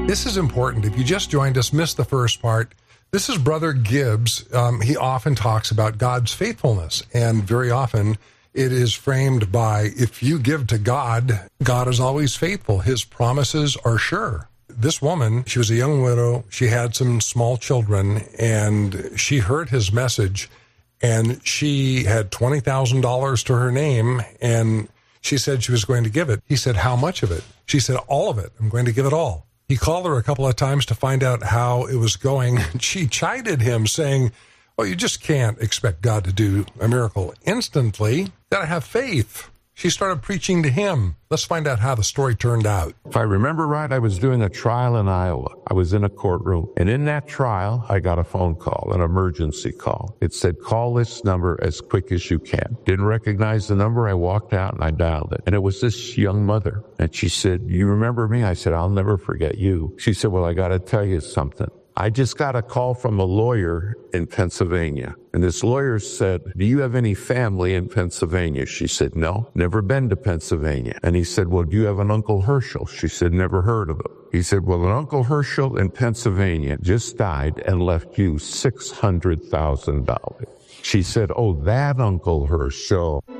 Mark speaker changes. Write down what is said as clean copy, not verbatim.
Speaker 1: This is important. If you just joined us, missed the first part, this is Brother Gibbs. He often talks about God's faithfulness, and very often it is framed by, if you give to God, God is always faithful. His promises are sure. This woman, she was a young widow. She had some small children, and she heard his message, and she had $20,000 to her name, and she said she was going to give it. He said, how much of it? She said, all of it. I'm going to give it all. He called her a couple of times to find out how it was going. She chided him, saying, well, you just can't expect God to do a miracle instantly. You got to have faith. She started preaching to him. Let's find out how the story turned out.
Speaker 2: If I remember right, I was doing a trial in Iowa. I was in a courtroom. And in that trial, I got a phone call, an emergency call. It said, call this number as quick as you can. Didn't recognize the number. I walked out and I dialed it. And it was this young mother. And she said, you remember me? I said, I'll never forget you. She said, well, I got to tell you something. I just got a call from a lawyer in Pennsylvania. And this lawyer said, do you have any family in Pennsylvania? She said, no, never been to Pennsylvania. And he said, well, do you have an Uncle Herschel? She said, never heard of him. He said, well, an Uncle Herschel in Pennsylvania just died and left you $600,000. She said, oh, that Uncle Herschel.